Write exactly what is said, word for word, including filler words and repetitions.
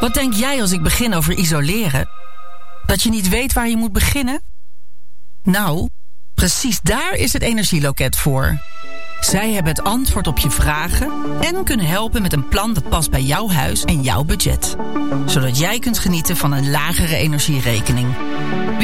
Wat denk jij als ik begin over isoleren? Dat je niet weet waar je moet beginnen? Nou, precies daar is het Energieloket voor. Zij hebben het antwoord op je vragen en kunnen helpen met een plan dat past bij jouw huis en jouw budget. Zodat jij kunt genieten van een lagere energierekening.